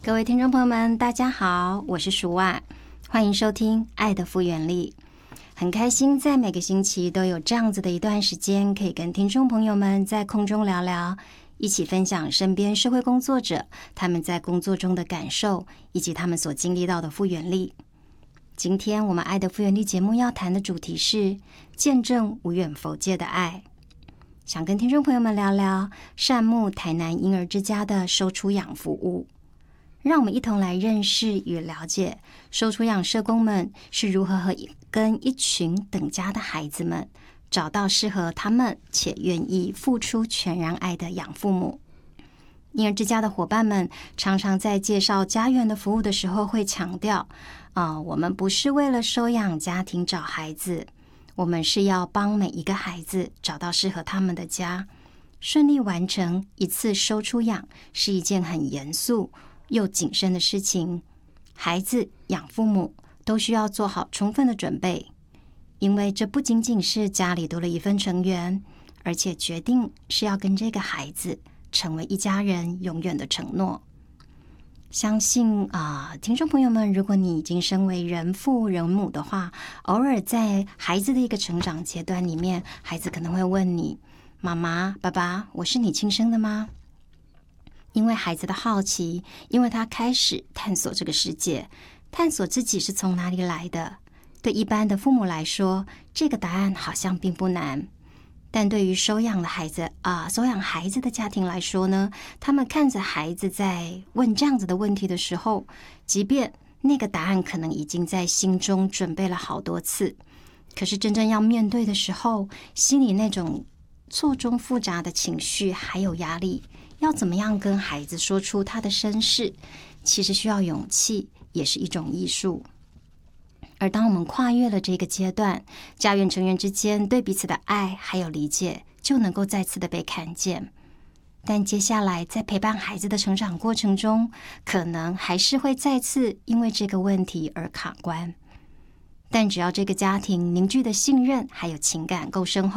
各位听众朋友们，大家好，我是舒婉，欢迎收听《爱的复原力》。很开心在每个星期都有这样子的一段时间，可以跟听众朋友们在空中聊聊，一起分享身边社会工作者他们在工作中的感受，以及他们所经历到的复原力。今天我们《爱的复原力》节目要谈的主题是见证无远弗届的爱。想跟听众朋友们聊聊善牧台南婴儿之家的收出养服务，让我们一同来认识与了解收出养社工们是如何跟一群等家的孩子们找到适合他们且愿意付出全然爱的养父母。婴儿之家的伙伴们常常在介绍家园的服务的时候会强调，我们不是为了收养家庭找孩子，我们是要帮每一个孩子找到适合他们的家。顺利完成一次收出养是一件很严肃又谨慎的事情，孩子、养父母都需要做好充分的准备，因为这不仅仅是家里多了一份成员，而且决定是要跟这个孩子成为一家人永远的承诺。相信听众朋友们，如果你已经身为人父人母的话，偶尔在孩子的一个成长阶段里面，孩子可能会问你，妈妈、爸爸，我是你亲生的吗？因为孩子的好奇，因为他开始探索这个世界，探索自己是从哪里来的。对一般的父母来说，这个答案好像并不难，但对于收养孩子的家庭来说呢，他们看着孩子在问这样子的问题的时候，即便那个答案可能已经在心中准备了好多次，可是真正要面对的时候，心里那种错综复杂的情绪还有压力，要怎么样跟孩子说出他的身世，其实需要勇气，也是一种艺术。而当我们跨越了这个阶段，家园成员之间对彼此的爱还有理解就能够再次的被看见。但接下来在陪伴孩子的成长过程中，可能还是会再次因为这个问题而卡关。但只要这个家庭凝聚的信任还有情感够深厚，